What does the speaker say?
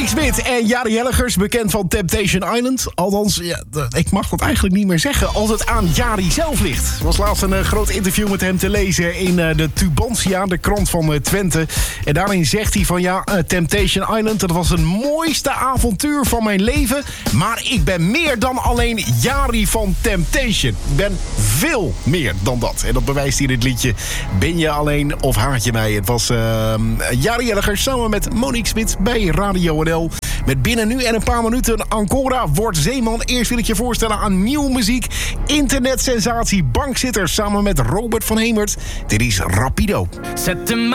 Monique Smit en Jari Hellegers, bekend van Temptation Island. Althans, ja, ik mag dat eigenlijk niet meer zeggen als het aan Jari zelf ligt. Er was laatst een groot interview met hem te lezen in de Tubantia, de krant van Twente. En daarin zegt hij van Temptation Island, dat was het mooiste avontuur van mijn leven. Maar ik ben meer dan alleen Jari van Temptation. Ik ben veel meer dan dat. En dat bewijst hij in het liedje Ben je alleen of haat je mij? Het was Jari Hellegers samen met Monique Smit bij Radio NL. Met binnen nu en een paar minuten Ancora wordt Zeeman. Eerst wil ik je voorstellen aan nieuwe muziek. Internetsensatie Bankzitter samen met Robert van Hemert. Dit is Rapido. Zet hem